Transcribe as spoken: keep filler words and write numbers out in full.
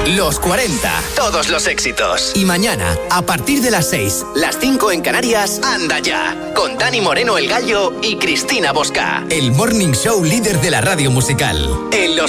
Los cuarenta, todos los éxitos. Y mañana, a partir de las seis, las cinco en Canarias, Anda Ya, con Dani Moreno el Gallo y Cristina Bosca. El morning show líder de la radio musical. En los